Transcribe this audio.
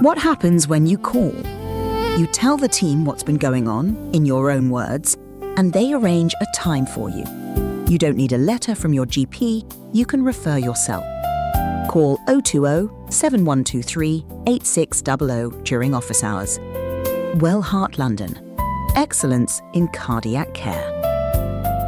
What happens when you call? You tell the team what's been going on, in your own words, and they arrange a time for you. You don't need a letter from your GP, you can refer yourself. Call 020 7123 8600 during office hours. Well Heart London. Excellence in cardiac care.